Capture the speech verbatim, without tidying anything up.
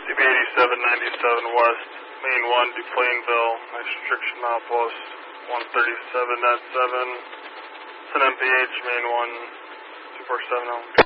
D B eighty-seven ninety-seven West, Main one, DuPlainville, nice restriction outpost, one thirty-seven at seven, it's an M P H, Main one, two four seven oh.